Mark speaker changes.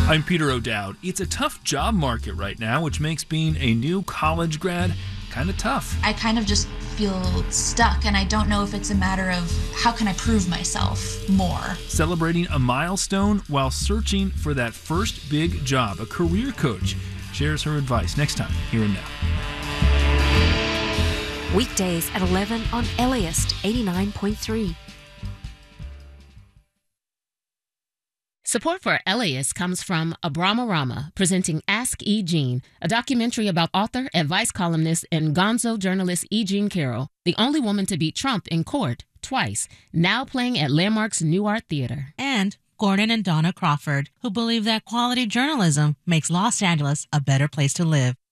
Speaker 1: I'm Peter O'Dowd. It's a tough job market right now, which makes being a new college grad kind of tough.
Speaker 2: I kind of just feel stuck, and I don't know if it's a matter of how can I prove myself more.
Speaker 1: Celebrating a milestone while searching for that first big job, a career coach shares her advice next time, Here and Now.
Speaker 3: Weekdays at 11 on LAist 89.3.
Speaker 4: Support for LAist comes from Abramarama, presenting Ask E. Jean, a documentary about author, advice columnist, and gonzo journalist E. Jean Carroll, the only woman to beat Trump in court twice, now playing at Landmark's New Art Theater.
Speaker 5: And Gordon and Donna Crawford, who believe that quality journalism makes Los Angeles a better place to live.